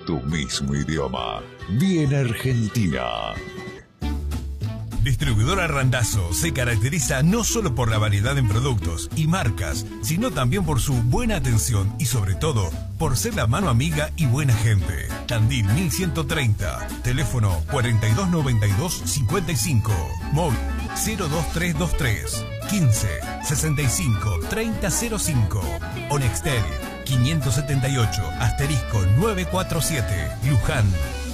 tu mismo idioma. Bien Argentina. Distribuidora Randazzo se caracteriza no solo por la variedad en productos y marcas, sino también por su buena atención y sobre todo por ser la mano amiga y buena gente. Tandil 1130, teléfono 4292-55, móvil 02323 15 65 3005, Onextel 578 *947, Luján.